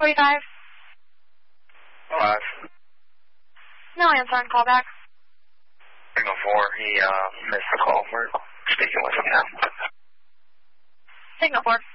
45. No answer on callback. Signal 4, he missed the call. We're speaking with him now. Signal 4.